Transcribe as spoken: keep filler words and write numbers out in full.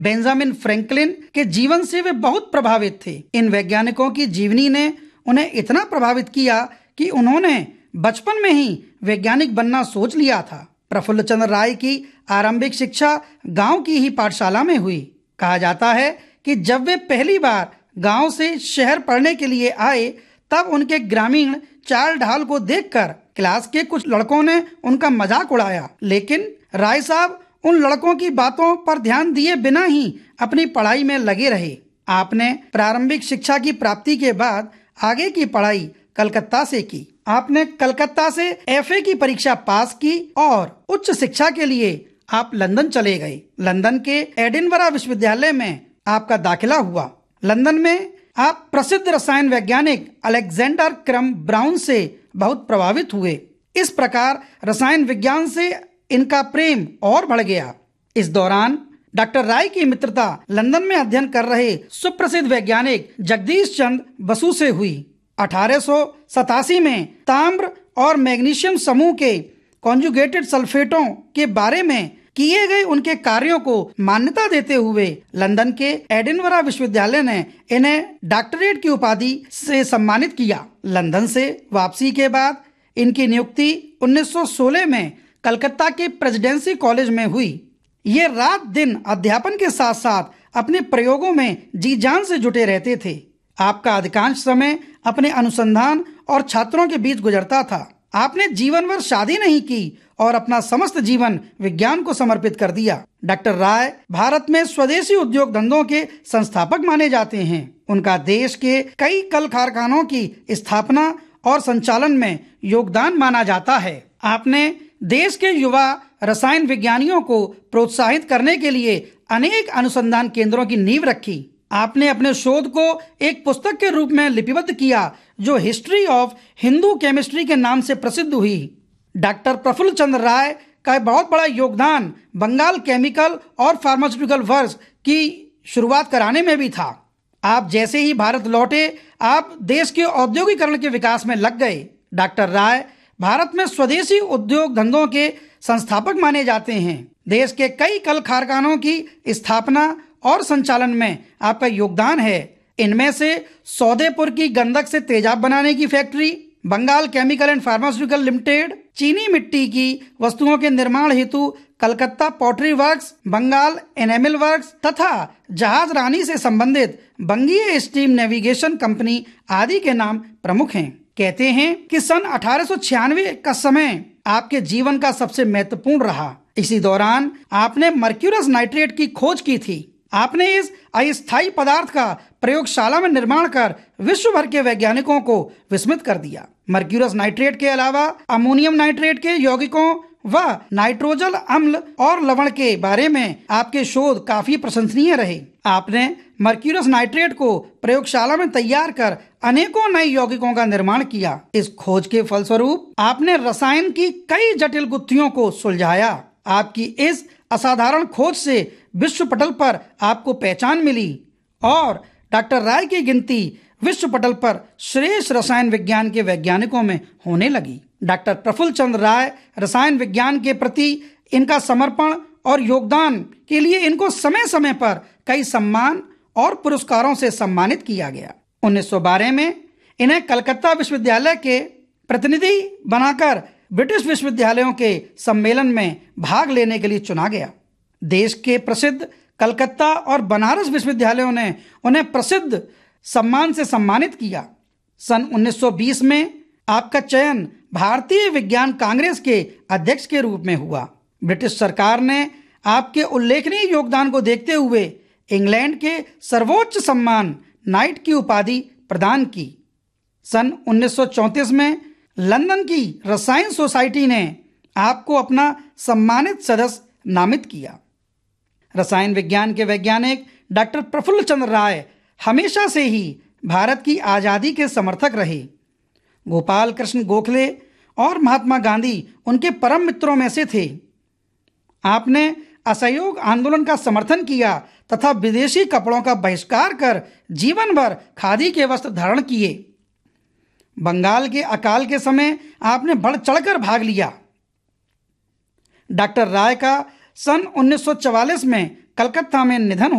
Benjamin Franklin के जीवन से वे बहुत प्रभावित थे। इन वैज्ञानिकों की जीवनी ने उन्हें इतना प्रभावित किया कि उन्होंने बचपन में ही वैज्ञानिक बनना सोच लिया था। प्रफुल्ल चंद्र राय की आरंभिक शिक्षा गांव की ही पाठशाला में हुई। कहा जाता है कि जब वे पहली बार गांव से शहर पढ़ने के लिए आए तब उनके ग्रामीण चाल ढाल को देखकर क्लास के कुछ लड़कों ने उनका मजाक उड़ाया, लेकिन राय साहब उन लड़कों की बातों पर ध्यान दिए बिना ही अपनी पढ़ाई में लगे रहे। आपने प्रारंभिक शिक्षा की प्राप्ति के बाद आगे की पढ़ाई कलकत्ता से की। आपने कलकत्ता से एफ ए की परीक्षा पास की और उच्च शिक्षा के लिए आप लंदन चले गए। लंदन के एडिनबरा विश्वविद्यालय में आपका दाखिला हुआ। लंदन में आप प्रसिद्ध रसायन वैज्ञानिक अलेक्जेंडर क्रम ब्राउन से बहुत प्रभावित हुए। इस प्रकार रसायन विज्ञान से इनका प्रेम और बढ़ गया। इस दौरान डॉक्टर राय की मित्रता लंदन में अध्ययन कर रहे सुप्रसिद्ध वैज्ञानिक जगदीश चंद्र बसु से हुई। अठारह सौ सतासी में ताम्र और मैग्नीशियम समूह के कॉन्जुगेटेड सल्फेटों के बारे में किए गए उनके कार्यों को मान्यता देते हुए लंदन के एडिनबरा विश्वविद्यालय ने इन्हें डॉक्टरेट की उपाधि से सम्मानित किया। लंदन से वापसी के बाद इनकी नियुक्ति उन्नीस सौ सोलह में कलकत्ता के प्रेसिडेंसी कॉलेज में हुई। ये रात दिन अध्यापन के साथ साथ अपने प्रयोगों में जी जान से जुटे रहते थे। आपका अधिकांश समय अपने अनुसंधान और छात्रों के बीच गुजरता था। आपने जीवन भर शादी नहीं की और अपना समस्त जीवन विज्ञान को समर्पित कर दिया। डॉक्टर राय भारत में स्वदेशी उद्योग धंधों के संस्थापक माने जाते हैं। उनका देश के कई कल कारखानों की स्थापना और संचालन में योगदान माना जाता है। आपने देश के युवा रसायन विज्ञानियों को प्रोत्साहित करने के लिए अनेक अनुसंधान केंद्रों की नींव रखी। आपने अपने शोध को एक पुस्तक के रूप में लिपिबद्ध किया जो हिस्ट्री ऑफ हिंदू केमिस्ट्री के नाम से प्रसिद्ध हुई। डॉक्टर प्रफुल्ल चंद्र राय का बहुत बड़ा योगदान बंगाल केमिकल और फार्मास्यूटिकल वर्क्स की शुरुआत कराने में भी था। आप जैसे ही भारत लौटे आप देश के औद्योगिकरण के विकास में लग गए। डॉक्टर राय भारत में स्वदेशी उद्योग धंधों के संस्थापक माने जाते हैं। देश के कई कल कारखानों की स्थापना और संचालन में आपका योगदान है। इनमें से सौदेपुर की गंधक से तेजाब बनाने की factory, Bengal chemical and pharmaceutical limited, चीनी मिट्टी की वस्तुओं के निर्माण हेतु Calcutta pottery works, Bengal enamel works तथा जहाज रानी से संबंधित बंगीय स्टीम नेविगेशन कंपनी आदि के नाम प्रमुख हैं। कहते हैं कि सन अठारह सौ छियानवे का समय आपके जीवन का सबसे महत्वपूर्ण रहा। इसी दौरान आपने मर्क्यूरस नाइट्रेट की खोज की थी। आपने इस अस्थायी पदार्थ का प्रयोगशाला में निर्माण कर विश्व भर के वैज्ञानिकों को विस्मित कर दिया। मर्क्यूरस नाइट्रेट के अलावा अमोनियम नाइट्रेट के यौगिकों व नाइट्रोजल अम्ल और लवण के बारे में आपके शोध काफी प्रशंसनीय रहे। आपने मर्क्यूरस नाइट्रेट को प्रयोगशाला में तैयार कर अनेकों नए यौगिकों का निर्माण किया। इस खोज के फलस्वरूप आपने रसायन की कई जटिल गुत्थियों को सुलझाया। आपकी इस असाधारण खोज से विश्व पटल पर आपको पहचान मिली और डॉक्टर राय की गिनती विश्व पटल पर श्रेष्ठ रसायन विज्ञान के वैज्ञानिकों में होने लगी। डॉक्टर प्रफुल्ल चंद्र राय रसायन विज्ञान के प्रति इनका समर्पण और योगदान के लिए इनको समय समय पर कई सम्मान और पुरस्कारों से सम्मानित किया गया। उन्नीस सौ बारह में इन्हें कलकत्ता विश्वविद्यालय के प्रतिनिधि बनाकर ब्रिटिश विश्वविद्यालयों के सम्मेलन में भाग लेने के लिए चुना गया। देश के प्रसिद्ध कलकत्ता और बनारस विश्वविद्यालयों ने उन्हें प्रसिद्ध सम्मान से सम्मानित किया। सन उन्नीस सौ बीस में आपका चयन भारतीय विज्ञान कांग्रेस के अध्यक्ष के रूप में हुआ। ब्रिटिश सरकार ने आपके उल्लेखनीय योगदान को देखते हुए इंग्लैंड के सर्वोच्च सम्मान नाइट की उपाधि प्रदान की। सन उन्नीस सौ चौंतीस में लंदन की रसायन सोसाइटी ने आपको अपना सम्मानित सदस्य नामित किया। रसायन विज्ञान के वैज्ञानिक डॉक्टर प्रफुल्ल चंद्र राय हमेशा से ही भारत की आज़ादी के समर्थक रहे। गोपाल कृष्ण गोखले और महात्मा गांधी उनके परम मित्रों में से थे। आपने असहयोग आंदोलन का समर्थन किया तथा विदेशी कपड़ों का बहिष्कार कर जीवन भर खादी के वस्त्र धारण किए। बंगाल के अकाल के समय आपने बढ़ चढ़कर भाग लिया। डॉक्टर राय का सन उन्नीस सौ चवालीस में कलकत्ता में निधन